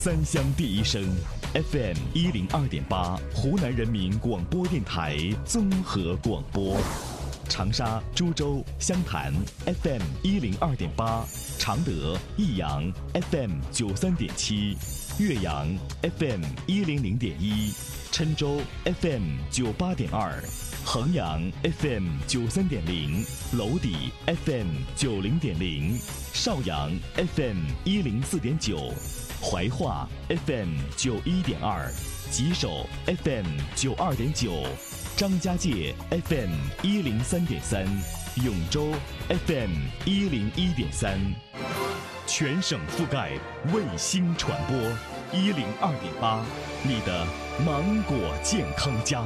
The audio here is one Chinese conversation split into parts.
三乡第一声 FM 102.8，湖南人民广播电台综合广播。长沙、株洲、湘潭 FM 102.8，常德、益阳 FM 93.7，岳阳 FM 100.1，郴州 FM 98.2，衡阳 FM 93.0，娄底 FM 90.0，邵阳 FM 104.9。怀化 FM 91.2，吉首 FM 92.9，张家界 FM 103.3，永州 FM 101.3，全省覆盖卫星传播102.8，你的芒果健康家。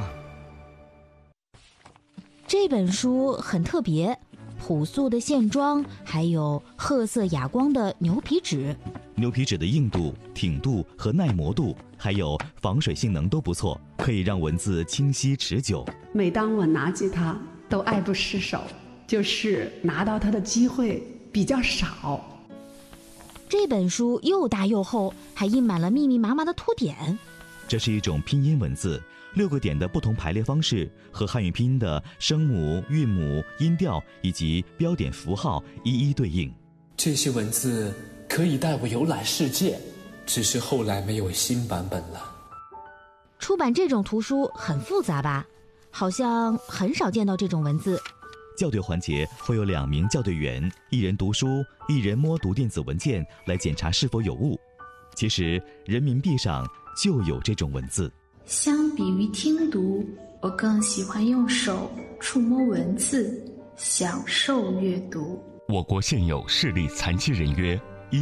这本书很特别，朴素的线装，还有褐色哑光的牛皮纸。 牛皮纸的硬度、挺度和耐磨度，还有防水性能都不错，可以让文字清晰持久。 每当我拿起它，都爱不释手，就是拿到它的机会比较少。 这本书又大又厚，还印满了密密麻麻的图点。 这是一种拼音文字，6个点的不同排列方式和汉语拼音的声母、韵母、音调以及标点符号一一对应。 这些文字可以带我游览世界，只是后来没有新版本了。 出版这种图书很复杂吧？好像很少见到这种文字。 校对环节会有2名校对员，一人读书，一人摸读电子文件来检查是否有误。其实人民币上就有这种文字。 相比于听读，我更喜欢用手触摸文字，享受阅读。 我国现有视力残疾人约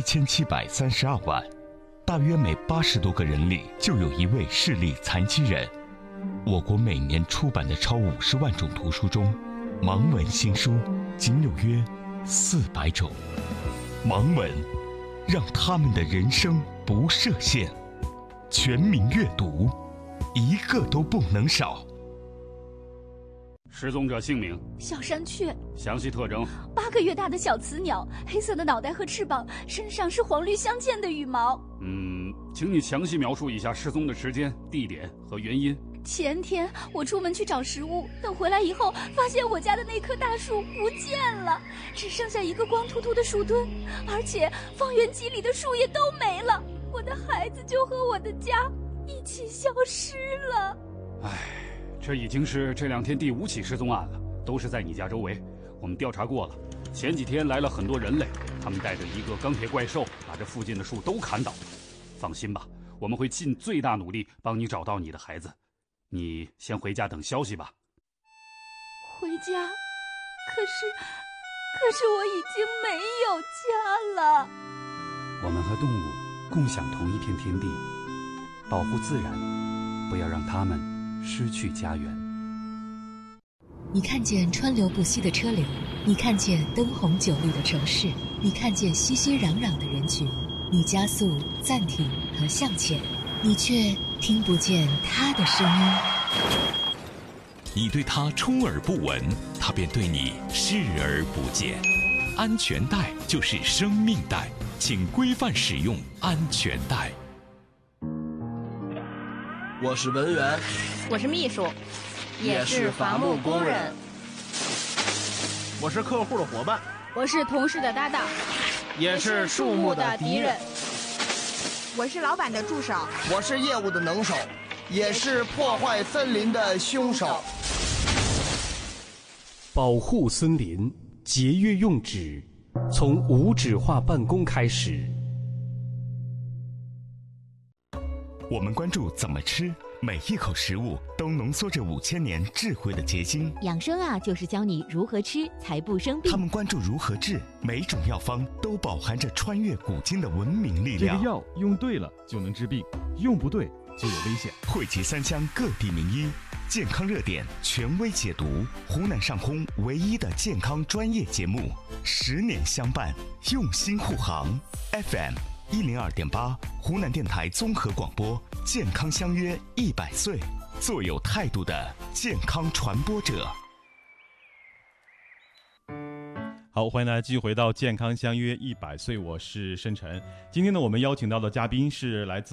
1732万，大约每80多个人里就有一位视力残疾人。我国每年出版的超50万种图书中，盲文新书仅有约400种。盲文让他们的人生不设限，全民阅读，一个都不能少。 失踪者姓名： 小山雀。 详细特征 ：8个月大的小雌鸟，黑色的脑袋和翅膀，身上是黄绿相间的羽毛。 请你详细描述一下失踪的时间、地点和原因。 前天我出门去找食物，等回来以后，发现我家的那棵大树不见了，只剩下一个光秃秃的树墩，而且方圆几里的树叶都没了，我的孩子就和我的家一起消失了。 这已经是这2天第5起失踪案了，都是在你家周围。我们调查过了，前几天来了很多人类，他们带着一个钢铁怪兽，把这附近的树都砍倒了。放心吧，我们会尽最大努力帮你找到你的孩子。你先回家等消息吧。 回家？可是我已经没有家了。 我们和动物共享同一片天地，保护自然，不要让它们失去家园。 你看见川流不息的车流，你看见灯红酒绿的城市，你看见熙熙攘攘的人群，你加速、暂停和向前，你却听不见他的声音。 你对他充耳不闻，他便对你视而不见。安全带就是生命带，请规范使用安全带。 我是文员， 我是秘书，也是伐木工人。 我是客户的伙伴， 我是同事的搭档， 也是树木的敌人。 我是老板的助手， 我是业务的能手，也是破坏森林的凶手。 保护森林，节约用纸，从无纸化办公开始。 我们关注怎么吃，每一口食物都浓缩着5000年智慧的结晶。 养生啊，就是教你如何吃才不生病。 他们关注如何治，每种药方都饱含着穿越古今的文明力量。 这个药用对了就能治病，用不对就有危险。 汇集3乡各地名医，健康热点权威解读，湖南上空唯一的健康专业节目，10年相伴，用心护航。FM 102.8，湖南电台综合广播，健康相约100岁，做有态度的健康传播者。 好，欢迎大家继续回到健康相约100岁，我是申晨。今天呢，我们邀请到的嘉宾是来自